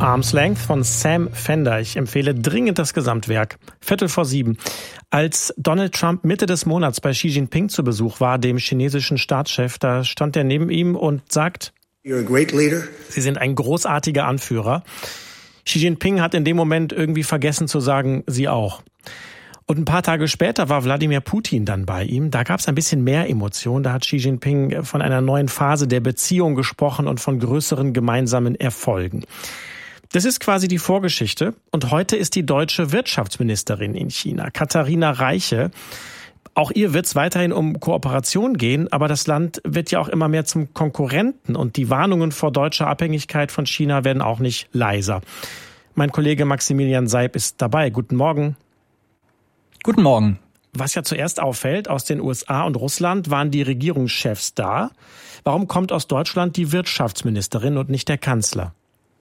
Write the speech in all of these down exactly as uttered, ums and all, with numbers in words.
Arm's Length von Sam Fender. Ich empfehle dringend das Gesamtwerk. Viertel vor sieben. Als Donald Trump Mitte des Monats bei Xi Jinping zu Besuch war, dem chinesischen Staatschef, da stand er neben ihm und sagt, You're a great leader. Sie sind ein großartiger Anführer. Xi Jinping hat in dem Moment irgendwie vergessen zu sagen, Sie auch. Und ein paar Tage später war Wladimir Putin dann bei ihm. Da gab es ein bisschen mehr Emotion. Da hat Xi Jinping von einer neuen Phase der Beziehung gesprochen und von größeren gemeinsamen Erfolgen. Das ist quasi die Vorgeschichte. Und heute ist die deutsche Wirtschaftsministerin in China, Katharina Reiche. Auch ihr wird es weiterhin um Kooperation gehen, aber das Land wird ja auch immer mehr zum Konkurrenten. Und die Warnungen vor deutscher Abhängigkeit von China werden auch nicht leiser. Mein Kollege Maximilian Seib ist dabei. Guten Morgen. Guten Morgen. Was ja zuerst auffällt, aus den U S A und Russland waren die Regierungschefs da. Warum kommt aus Deutschland die Wirtschaftsministerin und nicht der Kanzler?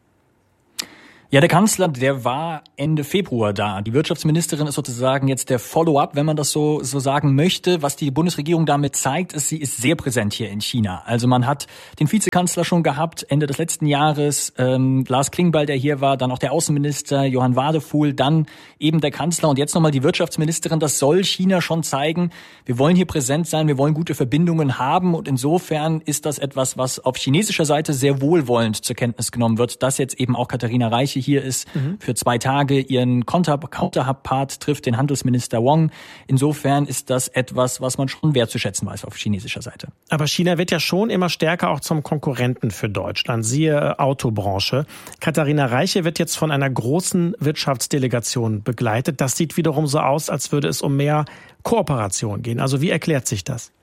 Ja, der Kanzler, der war Ende Februar da. Die Wirtschaftsministerin ist sozusagen jetzt der Follow-up, wenn man das so so sagen möchte. Was die Bundesregierung damit zeigt, ist, sie ist sehr präsent hier in China. Also man hat den Vizekanzler schon gehabt, Ende des letzten Jahres, ähm, Lars Klingbeil, der hier war, dann auch der Außenminister Johann Wadefuhl, dann eben der Kanzler und jetzt nochmal die Wirtschaftsministerin. Das soll China schon zeigen. Wir wollen hier präsent sein, wir wollen gute Verbindungen haben und insofern ist das etwas, was auf chinesischer Seite sehr wohlwollend zur Kenntnis genommen wird, dass jetzt eben auch Katharina Reiche hier ist mhm. für zwei Tage, ihren Counterpart trifft, den Handelsminister Wong. Insofern ist das etwas, was man schon wertzuschätzen weiß auf chinesischer Seite. Aber China wird ja schon immer stärker auch zum Konkurrenten für Deutschland. Siehe Autobranche. Katharina Reiche wird jetzt von einer großen Wirtschaftsdelegation begleitet. Das sieht wiederum so aus, als würde es um mehr Kooperation gehen. Also wie erklärt sich das?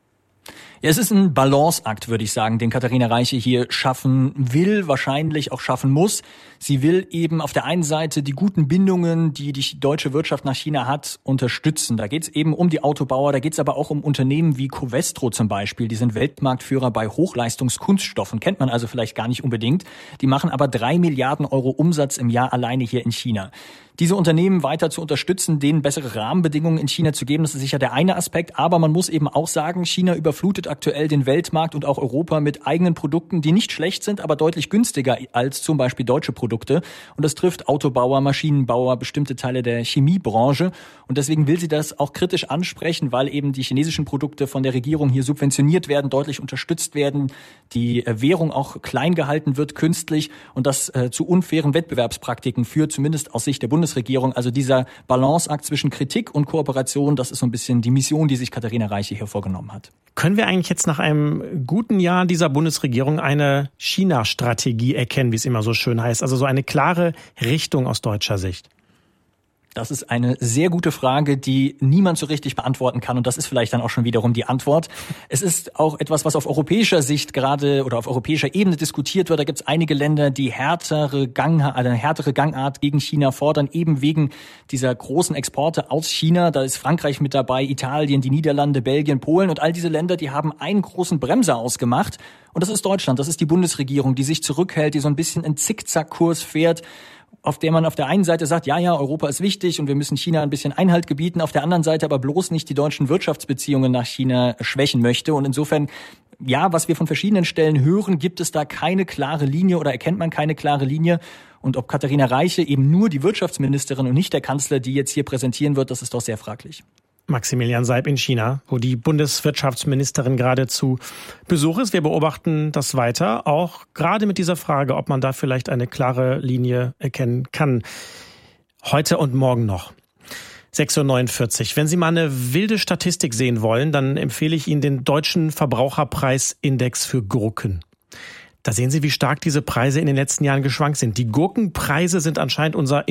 Ja, es ist ein Balanceakt, würde ich sagen, den Katharina Reiche hier schaffen will, wahrscheinlich auch schaffen muss. Sie will eben auf der einen Seite die guten Bindungen, die die deutsche Wirtschaft nach China hat, unterstützen. Da geht es eben um die Autobauer, da geht es aber auch um Unternehmen wie Covestro zum Beispiel. Die sind Weltmarktführer bei Hochleistungskunststoffen, kennt man also vielleicht gar nicht unbedingt. Die machen aber drei Milliarden Euro Umsatz im Jahr alleine hier in China. Diese Unternehmen weiter zu unterstützen, denen bessere Rahmenbedingungen in China zu geben, das ist sicher der eine Aspekt. Aber man muss eben auch sagen, China überflutet aktuell den Weltmarkt und auch Europa mit eigenen Produkten, die nicht schlecht sind, aber deutlich günstiger als zum Beispiel deutsche Produkte. Und das trifft Autobauer, Maschinenbauer, bestimmte Teile der Chemiebranche. Und deswegen will sie das auch kritisch ansprechen, weil eben die chinesischen Produkte von der Regierung hier subventioniert werden, deutlich unterstützt werden, die Währung auch klein gehalten wird künstlich und das äh, zu unfairen Wettbewerbspraktiken führt, zumindest aus Sicht der Bundesregierung. Also dieser Balanceakt zwischen Kritik und Kooperation, das ist so ein bisschen die Mission, die sich Katharina Reiche hier vorgenommen hat. Können wir eigentlich jetzt nach einem guten Jahr dieser Bundesregierung eine China-Strategie erkennen, wie es immer so schön heißt? Also so eine klare Richtung aus deutscher Sicht? Das ist eine sehr gute Frage, die niemand so richtig beantworten kann. Und das ist vielleicht dann auch schon wiederum die Antwort. Es ist auch etwas, was auf europäischer Sicht gerade oder auf europäischer Ebene diskutiert wird. Da gibt es einige Länder, die härtere, Gang, eine härtere Gangart gegen China fordern, eben wegen dieser großen Exporte aus China. Da ist Frankreich mit dabei, Italien, die Niederlande, Belgien, Polen. Und all diese Länder, die haben einen großen Bremser ausgemacht. Und das ist Deutschland, das ist die Bundesregierung, die sich zurückhält, die so ein bisschen einen Zickzackkurs fährt, auf der man auf der einen Seite sagt, ja, ja, Europa ist wichtig und wir müssen China ein bisschen Einhalt gebieten, auf der anderen Seite aber bloß nicht die deutschen Wirtschaftsbeziehungen nach China schwächen möchte. Und insofern, ja, was wir von verschiedenen Stellen hören, gibt es da keine klare Linie oder erkennt man keine klare Linie. Und ob Katharina Reiche eben nur die Wirtschaftsministerin und nicht der Kanzler, die jetzt hier präsentieren wird, das ist doch sehr fraglich. Maximilian Seib in China, wo die Bundeswirtschaftsministerin gerade zu Besuch ist. Wir beobachten das weiter, auch gerade mit dieser Frage, ob man da vielleicht eine klare Linie erkennen kann. Heute und morgen noch. sechs Uhr neunundvierzig. Wenn Sie mal eine wilde Statistik sehen wollen, dann empfehle ich Ihnen den deutschen Verbraucherpreisindex für Gurken. Da sehen Sie, wie stark diese Preise in den letzten Jahren geschwankt sind. Die Gurkenpreise sind anscheinend unser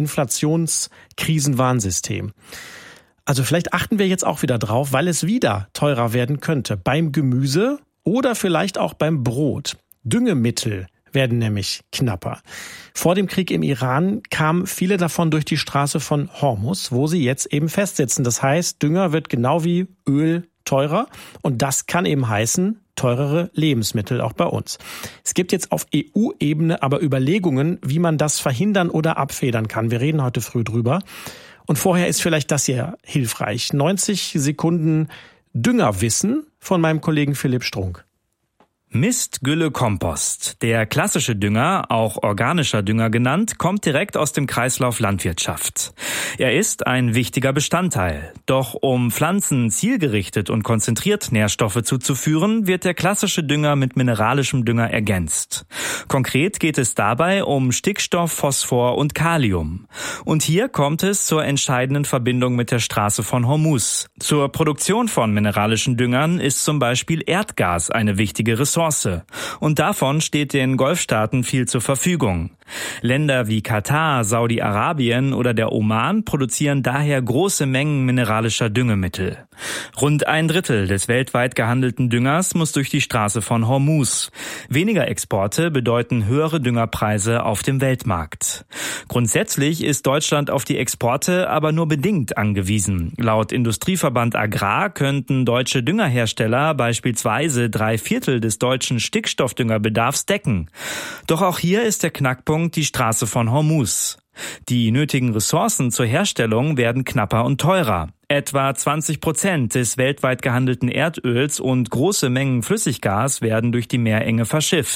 Inflationskrisenwarnsystem. Also vielleicht achten wir jetzt auch wieder drauf, weil es wieder teurer werden könnte. Beim Gemüse oder vielleicht auch beim Brot. Düngemittel werden nämlich knapper. Vor dem Krieg im Iran kamen viele davon durch die Straße von Hormuz, wo sie jetzt eben festsitzen. Das heißt, Dünger wird genau wie Öl teurer und das kann eben heißen, teurere Lebensmittel auch bei uns. Es gibt jetzt auf E U-Ebene aber Überlegungen, wie man das verhindern oder abfedern kann. Wir reden heute früh drüber. Und vorher ist vielleicht das hier hilfreich. neunzig Sekunden Düngerwissen von meinem Kollegen Philipp Strunk. Mist, Gülle, Kompost. Der klassische Dünger, auch organischer Dünger genannt, kommt direkt aus dem Kreislauf Landwirtschaft. Er ist ein wichtiger Bestandteil. Doch um Pflanzen zielgerichtet und konzentriert Nährstoffe zuzuführen, wird der klassische Dünger mit mineralischem Dünger ergänzt. Konkret geht es dabei um Stickstoff, Phosphor und Kalium. Und hier kommt es zur entscheidenden Verbindung mit der Straße von Hormuz. Zur Produktion von mineralischen Düngern ist zum Beispiel Erdgas eine wichtige Ressource. Und davon steht den Golfstaaten viel zur Verfügung. Länder wie Katar, Saudi-Arabien oder der Oman produzieren daher große Mengen mineralischer Düngemittel. Rund ein Drittel des weltweit gehandelten Düngers muss durch die Straße von Hormuz. Weniger Exporte bedeuten höhere Düngerpreise auf dem Weltmarkt. Grundsätzlich ist Deutschland auf die Exporte aber nur bedingt angewiesen. Laut Industrieverband Agrar könnten deutsche Düngerhersteller beispielsweise drei Viertel des deutschen Stickstoffdüngerbedarfs decken. Doch auch hier ist der Knackpunkt die Straße von Hormuz. Die nötigen Ressourcen zur Herstellung werden knapper und teurer. Etwa zwanzig Prozent des weltweit gehandelten Erdöls und große Mengen Flüssiggas werden durch die Meerenge verschifft.